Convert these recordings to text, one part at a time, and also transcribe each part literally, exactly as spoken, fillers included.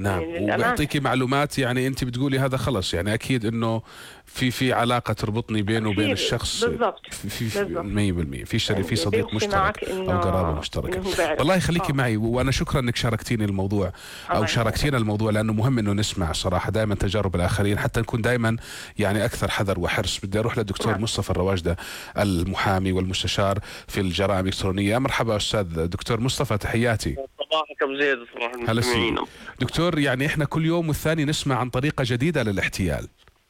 نعم، يعني وبيعطيكي معلومات، يعني انت بتقولي هذا خلص، يعني اكيد انه في في علاقه تربطني بينه وبين في الشخص، بالضبط في في في بالضبط مية بالمية في شري في يعني صديق بيمشي مشترك معك او انه قرابه مشتركه. انه هو بيعرف. والله خليكي اه معي، وانا شكرا انك شاركتيني الموضوع او الله شاركتينا يسعدك. الموضوع، لانه مهم انه نسمع صراحه دائما تجارب الاخرين حتى نكون دائما يعني اكثر حذر وحرص. بدي اروح للدكتور نعم. مصطفى الرواجده، المحامي والمستشار في الجرائم الالكترونيه. مرحبا استاذ دكتور مصطفى، تحياتي. صباحك ابو زيد، صباح هلا سيدي. المستمعين. دكتور، يعني احنا كل يوم والثاني نسمع عن طريقة جديدة للاحتيال،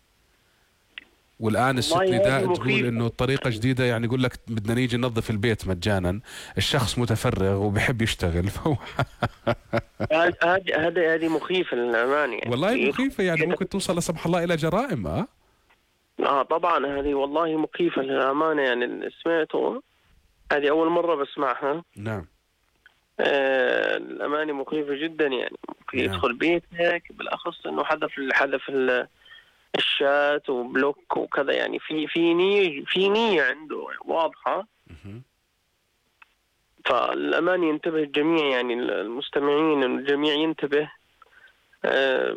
والآن الست والله هذه نداء تقول مخيفة. إنه الطريقة جديدة، يعني يقول لك بدنا نيجي ننظف البيت مجانا. الشخص متفرغ وبحب يشتغل فهو هذه هذه هذه مخيفة للأمانة يعني. والله مخيفة، يعني ممكن توصل لا سمح الله إلى جرائم. اه اه طبعا هذه والله مخيفة للأمانة، يعني اللي سمعته هذه أول مرة بسمعها. نعم. آه الأمانة مخيفة جدا، يعني ممكن نعم. يدخل بيتك، بالأخص إنه حذف حذف ال- الشات وبلوك وكذا، يعني في في نية في نية عنده واضحة. مهم. فالأمان ينتبه الجميع، يعني المستمعين الجميع ينتبه آه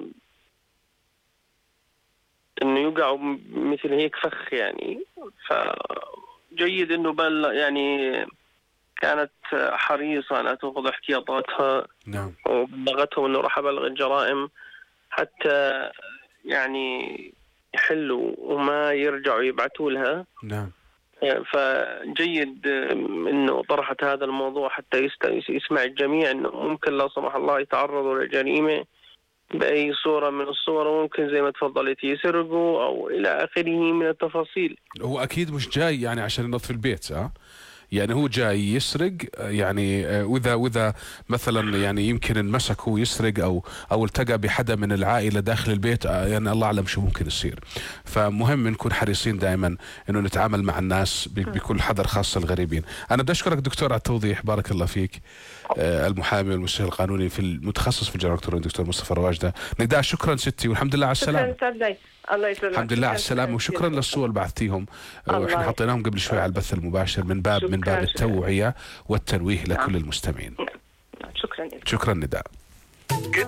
انه يقعوا مثل هيك فخ يعني. فجيد انه بل يعني كانت حريصة انها تاخذ احتياطاتها، نعم. وبلغتهم انه راح ابلغ الجرائم حتى يعني يحلوا وما يرجعوا يبعثوا لها. نعم. فجيد انه طرحت هذا الموضوع حتى يست- يسمع الجميع انه ممكن لا سمح الله يتعرضوا لجريمة بأي صورة من الصور، وممكن زي ما تفضلت يسرقوا أو إلى آخره من التفاصيل. هو أكيد مش جاي يعني عشان ينظف البيت، اه يعني هو جاي يسرق، يعني آه، واذا واذا مثلا يعني يمكن انمسك هو يسرق او او التقى بحدا من العائله داخل البيت، آه، يعني الله اعلم شو ممكن يصير. فمهم نكون حريصين دائما انه نتعامل مع الناس ب- بكل حذر، خاصه الغريبين. انا بدي اشكرك دكتور على التوضيح، بارك الله فيك. آه، المحامي والمستشار القانوني في المتخصص في الجرائم الالكترونيه دكتور مصطفى الرواجده. نداء شكرا ستي، والحمد لله على السلامه. شكرا استاذ زيد، الله يسلمك. الحمد لله على شكراً السلامة، شكراً وشكرا كثير. للصور اللي بعثتيهم، الله واحنا يسلمك. حطيناهم قبل شوي على البث المباشر من باب من باب شكراً، شكراً. التوعية والتنويه لكل نعم. المستمعين. شكرا لك. شكرا نداء.